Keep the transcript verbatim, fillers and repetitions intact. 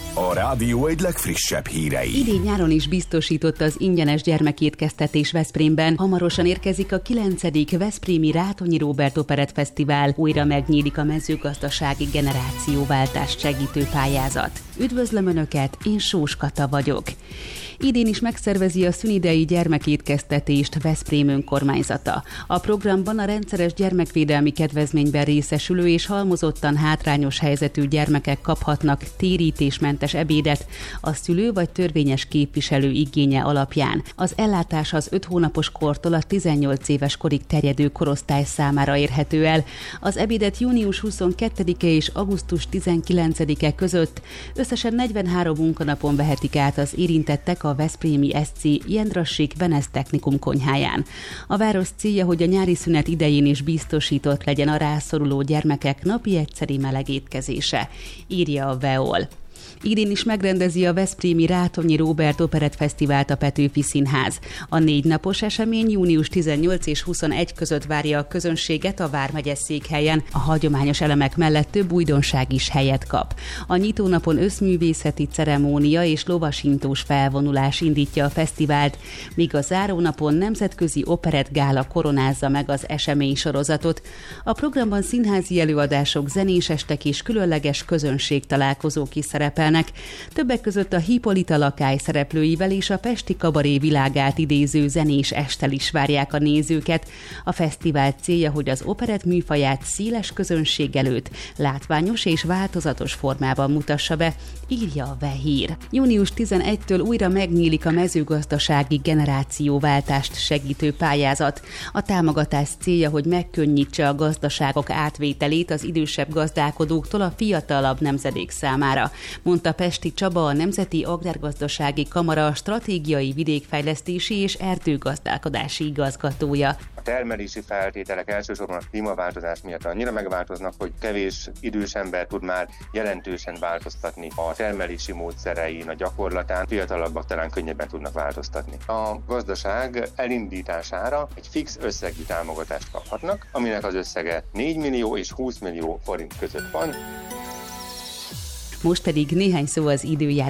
A rádió egy legfrissebb hírei. Idén-nyáron is biztosított az ingyenes gyermekétkeztetés Veszprémben. Hamarosan érkezik a kilencedik Veszprémi Rátonyi Róbert Operett Fesztivál. Újra megnyílik a mezőgazdasági generációváltást segítő pályázat. Üdvözlöm Önöket, én Sós Kata vagyok. Idén is megszervezi a szünidei gyermekétkeztetést Veszprém önkormányzata. A programban a rendszeres gyermekvédelmi kedvezményben részesülő és halmozottan hátrányos helyzetű gyermekek kaphatnak térítésmentes ebédet a szülő vagy törvényes képviselő igénye alapján. Az ellátás az öt hónapos kortól a tizennyolc éves korig terjedő korosztály számára érhető el. Az ebédet június huszonkettedike és augusztus tizenkilencedike között összesen negyvenhárom munkanapon vehetik át az érintettek a veszprémi es cé Jendrassik Benesz Technikum konyháján. A város célja, hogy a nyári szünet idején is biztosított legyen a rászoruló gyermekek napi egyszeri meleg étkezése, írja a vé e o el. Idén is megrendezi a Veszprémi Rátonyi Róbert Operett Fesztivált a Petőfi Színház. A négy napos esemény június tizennyolc és huszonegy között várja a közönséget a vármegye székhelyen. A hagyományos elemek mellett több újdonság is helyet kap. A nyitónapon összművészeti ceremónia és lovasintós felvonulás indítja a fesztivált, míg a zárónapon nemzetközi operett gála koronázza meg az esemény sorozatot. A programban színházi előadások, zenés estek és különleges közönségtalálkozók is szerepelnek. Többek között a Hippolyta lakály szereplőivel és a pesti kabaré világát idéző zenés esttel is várják a nézőket. A fesztivál célja, hogy az operett műfaját széles közönség előtt látványos és változatos formában mutassa be, írja a vé e hír. június tizenegyedikétől újra megnyílik a mezőgazdasági generációváltást segítő pályázat. A támogatás célja, hogy megkönnyítse a gazdaságok átvételét az idősebb gazdálkodóktól a fiatalabb nemzedék számára, mondta Pesti Csaba, a Nemzeti Agrárgazdasági Kamara stratégiai vidékfejlesztési és erdőgazdálkodási igazgatója. A termelési feltételek elsősorban a klímaváltozás miatt annyira megváltoznak, hogy kevés idős ember tud már jelentősen változtatni a termelési módszerein, a gyakorlatán, fiatalabbak talán könnyebben tudnak változtatni. A gazdaság elindítására egy fix összegű támogatást kaphatnak, aminek az összege négy millió és húsz millió forint között van. Most pedig néhány szó az időjárásról.